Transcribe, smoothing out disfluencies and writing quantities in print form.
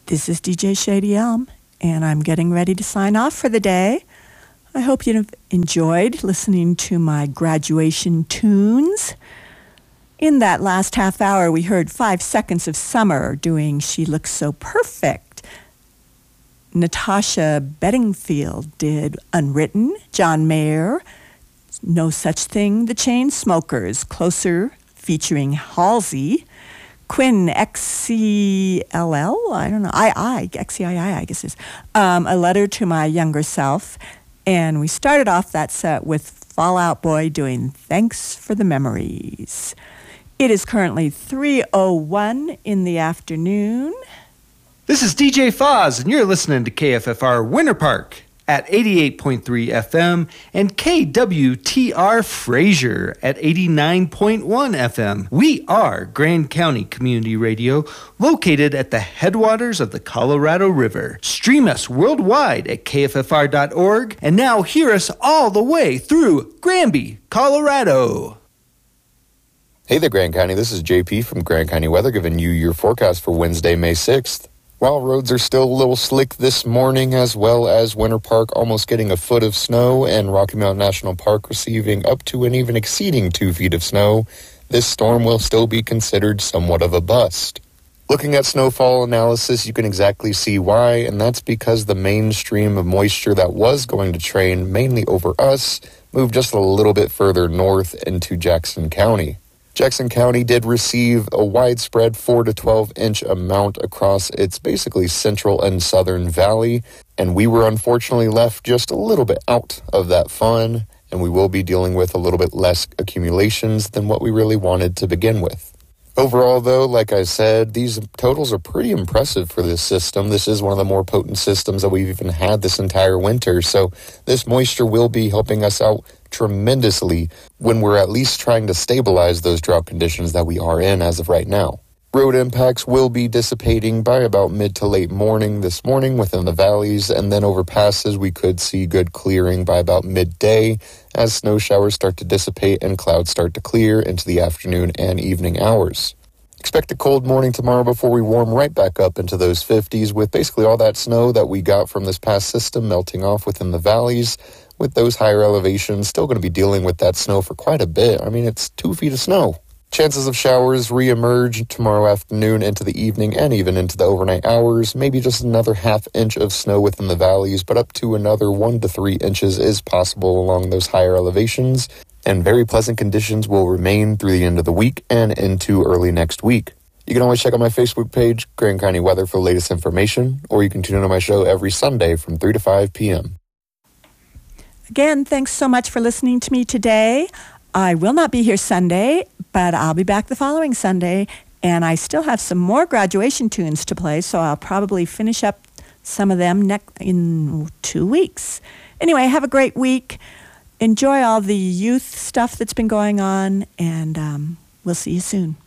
This is DJ Shady Elm, and I'm getting ready to sign off for the day. I hope you've enjoyed listening to my graduation tunes. In that last half hour, we heard 5 Seconds of Summer doing She Looks So Perfect. Natasha Bedingfield did Unwritten. John Mayer, No Such Thing. The Chainsmokers, Closer, featuring Halsey. Quinn, XCLL, I don't know, XCII, I guess is, A Letter to My Younger Self. And we started off that set with Fall Out Boy doing Thanks for the Memories. It is currently 3:01 in the afternoon. This is DJ Foz, and you're listening to KFFR Winter Park at 88.3 FM and KWTR Fraser at 89.1 FM. We are Grand County Community Radio, located at the headwaters of the Colorado River. Stream us worldwide at kffr.org, and now hear us all the way through Granby, Colorado. Hey there, Grand County. This is JP from Grand County Weather, giving you your forecast for Wednesday, May 6th. While roads are still a little slick this morning, as well as Winter Park almost getting a foot of snow and Rocky Mountain National Park receiving up to and even exceeding 2 feet of snow, this storm will still be considered somewhat of a bust. Looking at snowfall analysis, you can exactly see why, and that's because the main stream of moisture that was going to train mainly over us moved just a little bit further north into Jackson County. Jackson County did receive a widespread 4 to 12 inch amount across its basically central and southern valley, and we were unfortunately left just a little bit out of that fun, and we will be dealing with a little bit less accumulations than what we really wanted to begin with. Overall, though, like I said, these totals are pretty impressive for this system. This is one of the more potent systems that we've even had this entire winter, so this moisture will be helping us out tremendously when we're at least trying to stabilize those drought conditions that we are in as of right now. Road impacts will be dissipating by about mid to late morning this morning within the valleys, and then over passes we could see good clearing by about midday as snow showers start to dissipate and clouds start to clear into the afternoon and evening hours. Expect a cold morning tomorrow before we warm right back up into those 50s with basically all that snow that we got from this past system melting off within the valleys. With those higher elevations, still going to be dealing with that snow for quite a bit. I mean, it's 2 feet of snow. Chances of showers re-emerge tomorrow afternoon into the evening and even into the overnight hours. Maybe just another ½ inch of snow within the valleys, but up to another 1 to 3 inches is possible along those higher elevations. And very pleasant conditions will remain through the end of the week and into early next week. You can always check out my Facebook page, Grand County Weather, for the latest information, or you can tune in on my show every Sunday from 3 to 5 p.m. Again, thanks so much for listening to me today. I will not be here Sunday, but I'll be back the following Sunday, and I still have some more graduation tunes to play, so I'll probably finish up some of them in 2 weeks. Anyway, have a great week. Enjoy all the youth stuff that's been going on, and we'll see you soon.